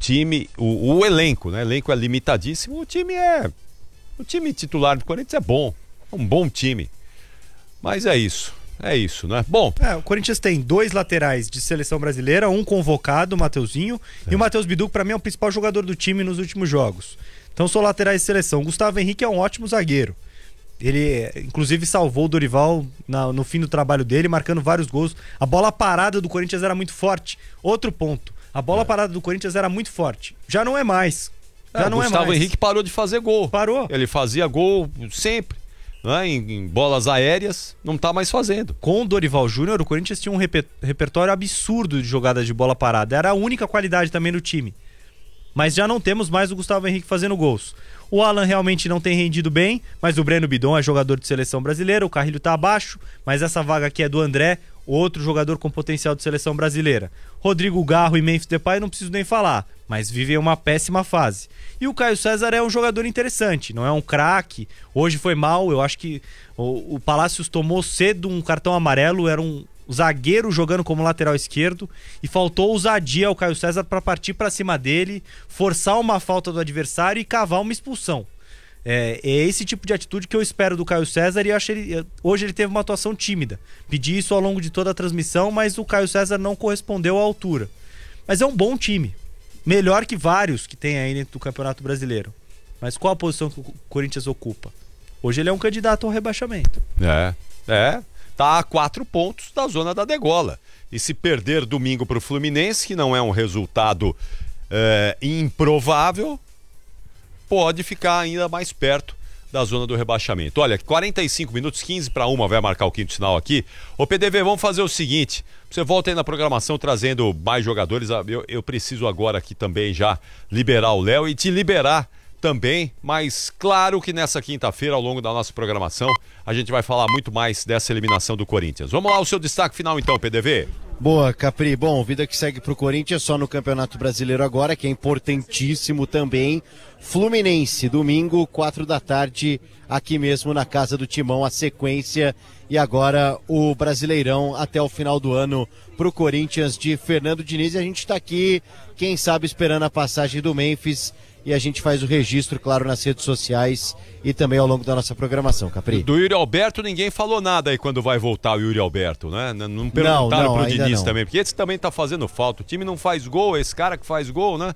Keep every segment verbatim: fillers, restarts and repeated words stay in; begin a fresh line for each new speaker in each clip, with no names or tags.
time, o, o elenco, né? O elenco é limitadíssimo, o time é... O time titular do Corinthians é bom, é um bom time. Mas é isso, é isso, né? Bom...
É, o Corinthians tem dois laterais de seleção brasileira, um convocado, o Mateuzinho, é. e o Matheus Bidu, que pra mim é o principal jogador do time nos últimos jogos. Então são laterais de seleção. O Gustavo Henrique é um ótimo zagueiro. Ele, inclusive, salvou o Dorival na, no fim do trabalho dele, marcando vários gols. A bola parada do Corinthians era muito forte. Outro ponto, a bola é. parada do Corinthians era muito forte. Já não é mais. Já
é,
não
o Gustavo
é mais.
Henrique parou de fazer gol.
Parou.
Ele fazia gol sempre, né? em, em bolas aéreas, não tá mais fazendo.
Com o Dorival Júnior, o Corinthians tinha um reper, repertório absurdo de jogadas de bola parada. Era a única qualidade também do time. Mas já não temos mais o Gustavo Henrique fazendo gols. O Alan realmente não tem rendido bem, mas o Breno Bidon é jogador de seleção brasileira, o Carrilho tá abaixo, mas essa vaga aqui é do André, outro jogador com potencial de seleção brasileira. Rodrigo Garro e Memphis Depay não preciso nem falar, mas vivem uma péssima fase. E o Caio César é um jogador interessante, não é um craque, hoje foi mal, eu acho que o, o Palácios tomou cedo um cartão amarelo, era um zagueiro jogando como lateral esquerdo e faltou ousadia ao Caio César para partir para cima dele, forçar uma falta do adversário e cavar uma expulsão. É, é esse tipo de atitude que eu espero do Caio César e eu acho ele, hoje ele teve uma atuação tímida. Pedi isso ao longo de toda a transmissão, mas o Caio César não correspondeu à altura. Mas é um bom time, melhor que vários que tem aí dentro do Campeonato Brasileiro. Mas qual a posição que o Corinthians ocupa? Hoje ele é um candidato ao rebaixamento.
É, é. Tá a quatro pontos da zona da degola. E se perder domingo para o Fluminense, que não é um resultado é, improvável, pode ficar ainda mais perto da zona do rebaixamento. Olha, quarenta e cinco minutos, quinze para uma, vai marcar o quinto sinal aqui. Ô P D V, vamos fazer o seguinte, você volta aí na programação trazendo mais jogadores. Eu, eu preciso agora aqui também já liberar o Léo e te liberar também, mas claro que nessa quinta-feira, ao longo da nossa programação, a gente vai falar muito mais dessa eliminação do Corinthians. Vamos lá, o seu destaque final então, P D V.
Boa, Capri. Bom, vida que segue pro Corinthians só no Campeonato Brasileiro agora, que é importantíssimo também. Fluminense, domingo, quatro da tarde, aqui mesmo na Casa do Timão, a sequência. E agora o Brasileirão até o final do ano pro Corinthians de Fernando Diniz. E a gente tá aqui, quem sabe, esperando a passagem do Memphis. E a gente faz o registro, claro, nas redes sociais e também ao longo da nossa programação, Capri.
Do Yuri Alberto ninguém falou nada aí quando vai voltar o Yuri Alberto, né? Não perguntaram não, não, pro Diniz não. também, porque esse também tá fazendo falta. O time não faz gol, é esse cara que faz gol, né?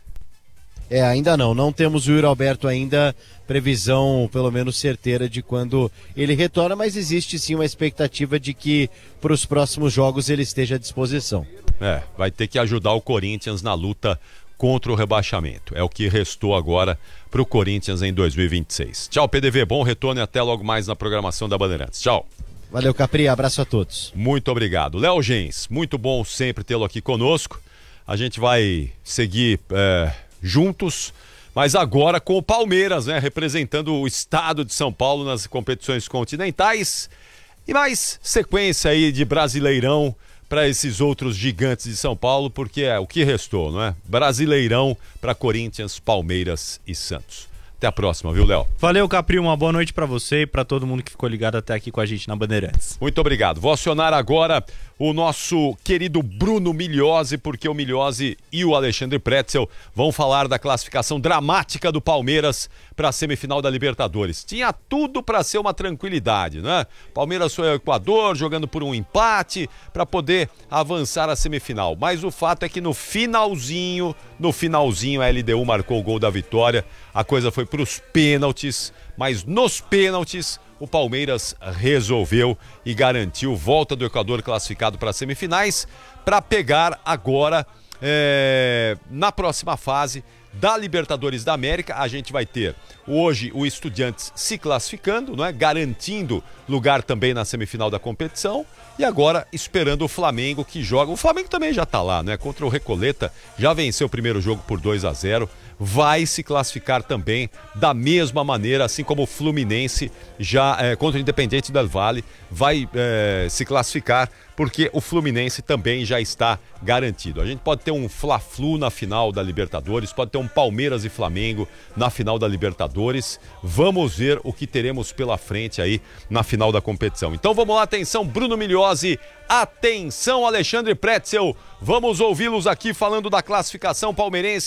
É, ainda não. Não temos o Yuri Alberto ainda, previsão pelo menos certeira de quando ele retorna, mas existe sim uma expectativa de que para os próximos jogos ele esteja à disposição.
É, vai ter que ajudar o Corinthians na luta contra o rebaixamento. É o que restou agora para o Corinthians em dois mil e vinte e seis. Tchau, P D V. Bom retorno e até logo mais na programação da Bandeirantes. Tchau.
Valeu, Capri. Abraço a todos.
Muito obrigado. Léo Gens, muito bom sempre tê-lo aqui conosco. A gente vai seguir é, juntos, mas agora com o Palmeiras, né? Representando o estado de São Paulo nas competições continentais. E mais sequência aí de Brasileirão para esses outros gigantes de São Paulo, porque é o que restou, não é? Brasileirão para Corinthians, Palmeiras e Santos. Até a próxima, viu, Léo?
Valeu, Capri, uma boa noite para você e para todo mundo que ficou ligado até aqui com a gente na Bandeirantes.
Muito obrigado. Vou acionar agora o nosso querido Bruno Migliozzi, porque o Migliozzi e o Alexandre Pretzel vão falar da classificação dramática do Palmeiras para a semifinal da Libertadores. Tinha tudo para ser uma tranquilidade, né? Palmeiras foi ao Equador, jogando por um empate para poder avançar à semifinal. Mas o fato é que no finalzinho, no finalzinho a L D U marcou o gol da vitória. A coisa foi para os pênaltis, mas nos pênaltis o Palmeiras resolveu e garantiu volta do Equador classificado para as semifinais para pegar agora é, na próxima fase da Libertadores da América. A gente vai ter hoje o Estudiantes se classificando, não é? Garantindo lugar também na semifinal da competição. E agora esperando o Flamengo que joga. O Flamengo também já está lá, né? Contra o Recoleta, já venceu o primeiro jogo por dois a zero. Vai se classificar também da mesma maneira, assim como o Fluminense já é, contra o Independiente del Valle vai é, se classificar, porque o Fluminense também já está garantido. A gente pode ter um Fla-Flu na final da Libertadores, pode ter um Palmeiras e Flamengo na final da Libertadores. Vamos ver o que teremos pela frente aí na final da competição. Então vamos lá, atenção Bruno Migliozzi, atenção Alexandre Pretzel, vamos ouvi-los aqui falando da classificação palmeirense.